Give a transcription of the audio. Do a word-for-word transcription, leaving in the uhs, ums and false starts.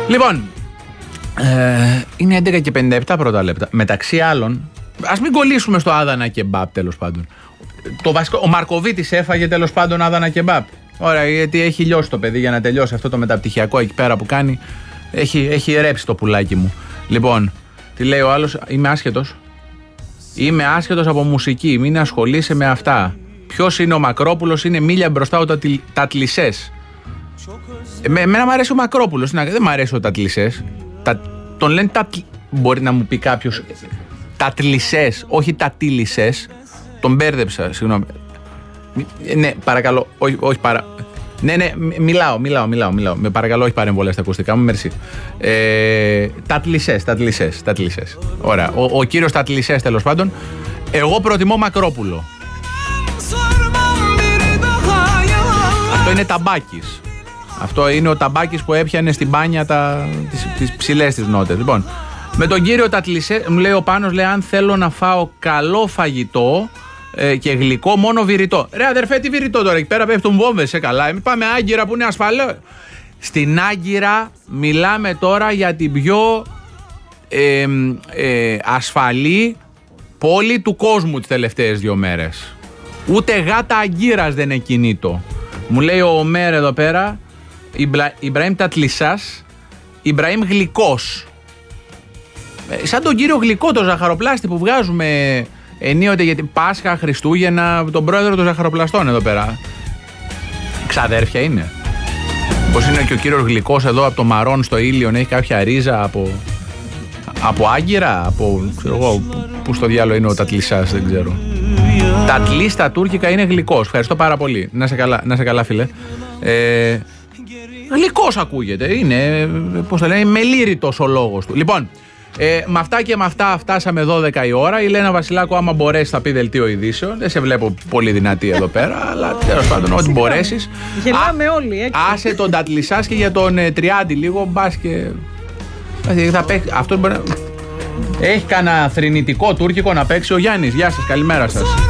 Λοιπόν, ε, είναι έντεκα και πενήντα επτά πρώτα λεπτά. Μεταξύ άλλων, ας μην κολλήσουμε στο Άδανα κεμπάπ τέλος πάντων. Το βασικό, ο Μαρκοβίτης έφαγε τέλος πάντων Άδανα κεμπάπ. Ωραία, γιατί έχει λιώσει το παιδί για να τελειώσει αυτό το μεταπτυχιακό εκεί πέρα που κάνει. Έχει, έχει ρέψει το πουλάκι μου. Λοιπόν, τι λέει ο άλλος, είμαι άσχετος. Είμαι άσχετος από μουσική, μην ασχολείσαι με αυτά. Ποιος είναι ο Μακρόπουλος, είναι μίλια μπροστά από τα, τα τλισές. Ε, εμένα μου αρέσει ο Μακρόπουλος, δεν μου αρέσει ο Τατλισές. Τα, τον λένε τα. Μπορεί να μου πει κάποιος Τατλισές, όχι τα τίλισες. Τον μπέρδεψα, συγγνώμη. Ε, ναι, παρακαλώ, όχι, όχι παρα. Ναι, ναι, μιλάω, μιλάω, μιλάω, μιλάω. Με παρακαλώ, όχι παρεμβολές στα ακουστικά μου, μερσή. Ε, Τατλισές, Τατλισές, Τατλισές. Ωραία. Ο, ο κύριος Τατλισές, τέλος πάντων. Εγώ προτιμώ Μακρόπουλο. Αυτό είναι Ταμπάκης. Αυτό είναι ο Ταμπάκης που έπιανε στην μπάνια τα, τις, τις ψηλές τις νότες. Λοιπόν, με τον κύριο Τατλισέ, μου λέει ο Πάνος, λέει, αν θέλω να φάω καλό φαγητό ε, και γλυκό, μόνο βηρητό. Ρε αδερφέ, τι βηρητό τώρα, εκεί πέρα πέφτουν βόμβες, σε καλά. Εμείς πάμε Άγκυρα που είναι ασφαλές. Στην Άγκυρα μιλάμε τώρα για την πιο ε, ε, ασφαλή πόλη του κόσμου τις τελευταίες δύο μέρες. Ούτε γάτα αγκύρας δεν είναι κινήτο. Μου λέει ο Ομέρ εδώ πέρα, Ιμπραήμ Τατλισάς, Ιμπραήμ Γλυκός. Ε, σαν τον κύριο Γλυκό, το ζαχαροπλάστη που βγάζουμε ενίοτε για την Πάσχα, Χριστούγεννα, τον πρόεδρο των ζαχαροπλαστών εδώ πέρα. Ξαδέρφια είναι. Πώς είναι και ο κύριος Γλυκός εδώ από το Μαρόν στο Ήλιον, έχει κάποια ρίζα από, από Άγκυρα, από, ξέρω εγώ, που στο διάλογο είναι ο Τατλισάς, δεν ξέρω. Τατλί στα τουρκικά είναι Γλυκός. Ευχαριστώ πάρα πολύ. Να σε καλά, να σε καλά φίλε. Ε, Γλυκός ακούγεται. Είναι, πώς το λένε, μελήρητος ο λόγος του. Λοιπόν, ε, με αυτά και με αυτά φτάσαμε δώδεκα η ώρα. Η Λένα Βασιλάκου, άμα μπορέσει, θα πει δελτίο ειδήσεων. Δεν σε βλέπω πολύ δυνατή εδώ πέρα, αλλά τέλος πάντων, ό,τι μπορέσεις. Γελάμε όλοι, έτσι. Άσε τον Τατλισάς και για τον ε, Τριάντη λίγο, μπας και. Θα παίξει. Αυτό μπορεί να. Έχει κανένα θρηνητικό τουρκικό να παίξει ο Γιάννης. Γεια σας, καλημέρα σας.